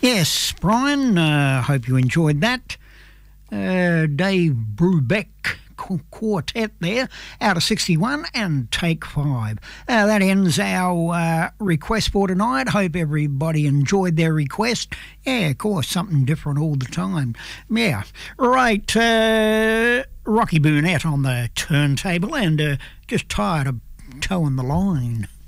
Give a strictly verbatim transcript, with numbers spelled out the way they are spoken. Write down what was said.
Yes, Brian, I uh, hope you enjoyed that. Uh, Dave Brubeck Quartet there, out of sixty-one and take five. Uh, that ends our uh, request for tonight. Hope everybody enjoyed their request. Yeah, of course, something different all the time. Yeah, right. Uh, Rocky Burnett on the turntable and uh, just tired of towing the line.